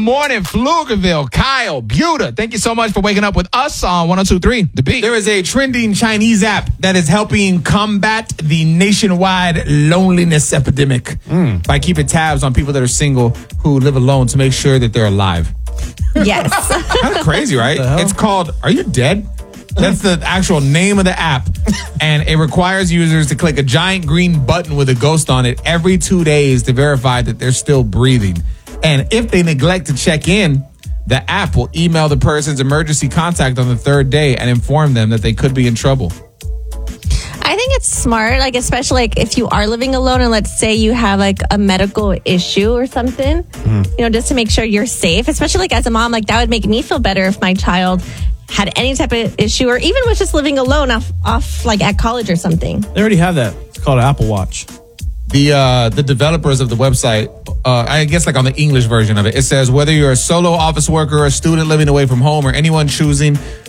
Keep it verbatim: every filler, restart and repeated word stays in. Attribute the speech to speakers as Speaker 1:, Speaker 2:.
Speaker 1: morning, Pflugerville, Kyle, Buda. Thank you so much for waking up with us on one oh two point three The Beat.
Speaker 2: There is a trending Chinese app that is helping combat the nationwide loneliness epidemic mm. by keeping tabs on people that are single who live alone to make sure that they're alive.
Speaker 3: Yes.
Speaker 2: Kind of crazy, right? It's called Are You Dead? That's the actual name of the app. And it requires users to click a giant green button with a ghost on it every two days to verify that they're still breathing. And if they neglect to check in, the app will email the person's emergency contact on the third day and inform them that they could be in trouble.
Speaker 3: I think it's smart, like especially like if you are living alone and let's say you have like a medical issue or something, mm. you know, just to make sure you're safe, especially like as a mom, like that would make me feel better if my child had any type of issue or even was just living alone off, off like at college or something.
Speaker 4: They already have that. It's called an Apple Watch.
Speaker 2: The uh, the developers of the website, uh, I guess like on the English version of it, it says whether you're a solo office worker or a student living away from home or anyone choosing